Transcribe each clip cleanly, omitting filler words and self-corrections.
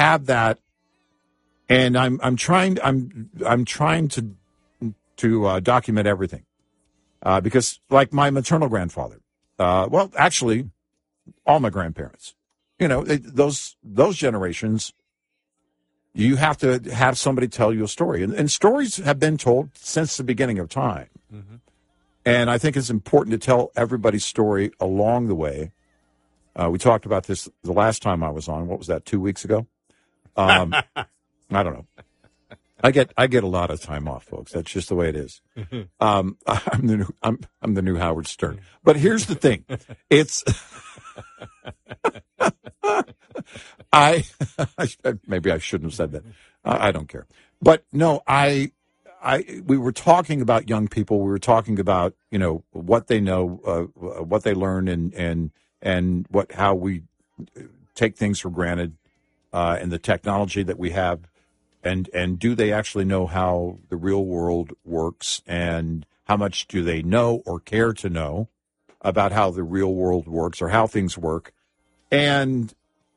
have that, and I'm trying to document everything because, like my maternal grandfather, well, actually, all my grandparents, those generations, you have to have somebody tell you a story, and stories have been told since the beginning of time. Mm-hmm. And I think it's important to tell everybody's story along the way. We talked about this the last time I was on. What was that, 2 weeks ago? I don't know. I get a lot of time off, folks. That's just the way it is. I'm the new Howard Stern. But here's the thing. It's maybe I shouldn't have said that. I don't care. But no, we were talking about young people. We were talking about, what they know, what they learn, and how we take things for granted, and the technology that we have, and do they actually know how the real world works, and how much do they know or care to know about how the real world works or how things work. And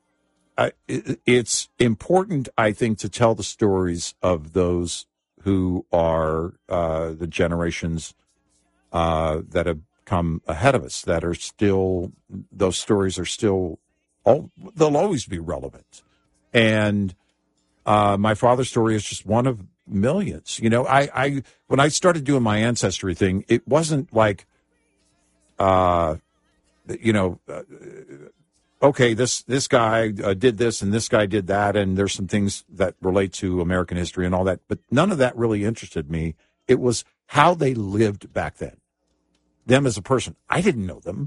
it's important, I think, to tell the stories of those who are the generations that have come ahead of us, that are still, those stories are still, they'll always be relevant. And my father's story is just one of millions. When I started doing my ancestry thing, it wasn't like, okay, this guy did this and this guy did that, and there's some things that relate to American history and all that, but none of that really interested me. It was how they lived back then, them as a person. I didn't know them.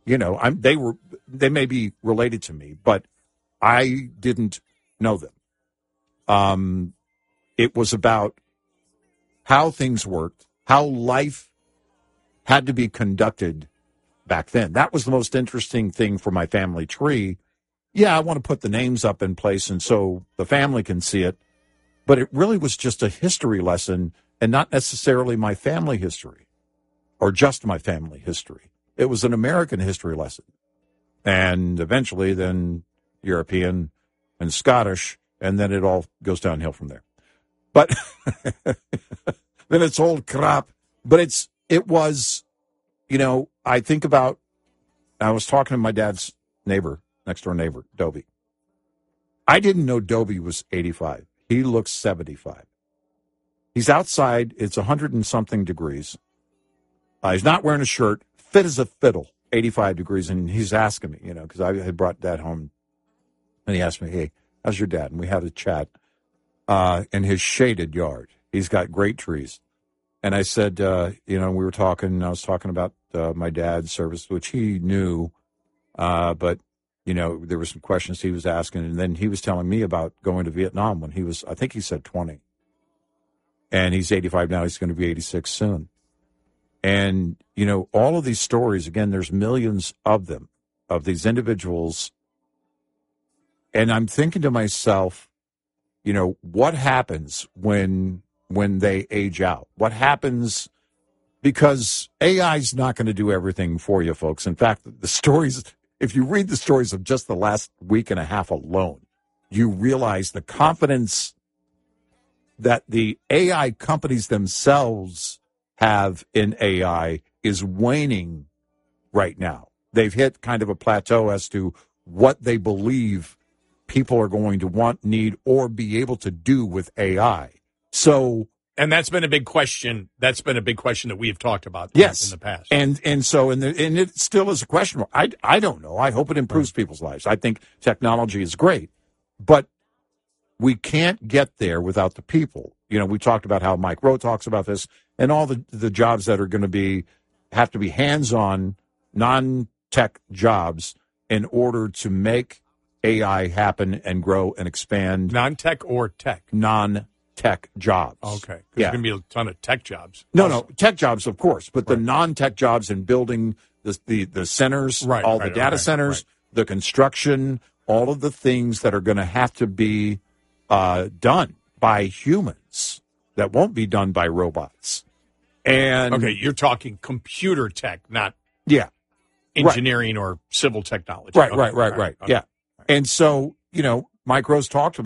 They may be related to me, but I didn't know them. It was about how things worked, how life had to be conducted back then. That was the most interesting thing for my family tree. Yeah, I want to put the names up in place and so the family can see it, but it really was just a history lesson and not necessarily my family history or just my family history. It was an American history lesson, and eventually then European and Scottish, and then it all goes downhill from there. But then it's old crap. But it was, I think about, I was talking to my dad's next door neighbor, Dobie. I didn't know Dobie was 85. He looks 75. He's outside. It's 100 and something degrees. He's not wearing a shirt, fit as a fiddle, 85 degrees. And he's asking me, because I had brought Dad home. And he asked me, hey, how's your dad? And we had a chat in his shaded yard. He's got great trees. And I said, we were talking, I was talking about my dad's service, which he knew, but, there were some questions he was asking. And then he was telling me about going to Vietnam when he was, I think he said 20. And he's 85 now. He's going to be 86 soon. And, all of these stories, again, there's millions of them, of these individuals. And I'm thinking to myself, what happens when they age out? What happens? Because AI is not going to do everything for you, folks. In fact, the stories, if you read the stories of just the last week and a half alone, you realize the confidence that the AI companies themselves have in AI is waning right now. They've hit kind of a plateau as to what they believe people are going to want, need, or be able to do with AI. And that's been a big question. That's been a big question that we've talked about in the past. And it still is a question. I don't know. I hope it improves people's lives. I think technology is great, but we can't get there without the people. We talked about how Mike Rowe talks about this, and all the jobs that are going to have to be hands-on, non-tech jobs in order to make AI happen and grow and expand. Non-tech or tech? Non-tech jobs. Okay. There's going to be a ton of tech jobs. No, tech jobs, of course, but the non-tech jobs in building the centers, all the data centers, the construction, all of the things that are going to have to be done by humans that won't be done by robots. And okay, you're talking computer tech, not engineering or civil technology. Right. Yeah. And so, Mike Rose talked about